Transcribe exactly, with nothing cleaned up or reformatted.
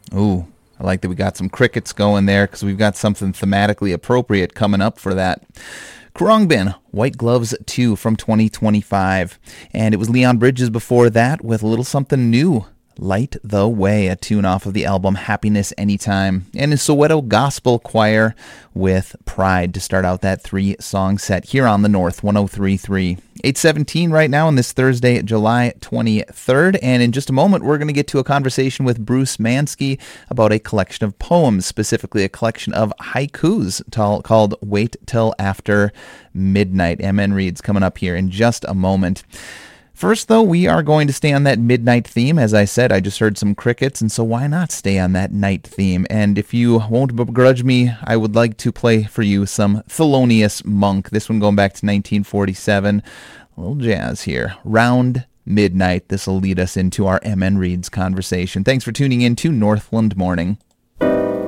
Ooh, I like that we got some crickets going there because we've got something thematically appropriate coming up for that. Khruangbin, White Gloves two from twenty twenty-five. And it was Leon Bridges before that with a little something new. Light the Way, a tune off of the album Happiness Anytime. And a Soweto Gospel Choir with Pride to start out that three-song set here on the North one oh three point three. eight seventeen right now on this Thursday, July twenty-third. And in just a moment, we're going to get to a conversation with Bruce Mansky about a collection of poems, specifically a collection of haikus t- called Wait Till After Midnight. M N Reads coming up here in just a moment. First, though, we are going to stay on that midnight theme. As I said, I just heard some crickets, and so why not stay on that night theme? And if you won't begrudge me, I would like to play for you some Thelonious Monk. This one going back to nineteen forty-seven. A little jazz here. Round Midnight. This will lead us into our M N Reads conversation. Thanks for tuning in to Northland Morning.